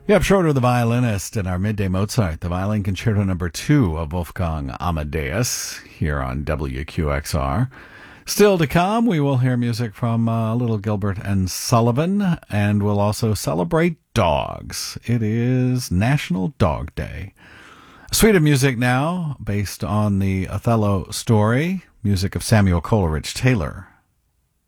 Yep, Schroeder, the violinist, and our Midday Mozart, the Violin Concerto Number 2 of Wolfgang Amadeus, here on WQXR. Still to come, we will hear music from Little Gilbert and Sullivan, and we'll also celebrate dogs. It is National Dog Day. A suite of music now, based on the Othello story, music of Samuel Coleridge Taylor.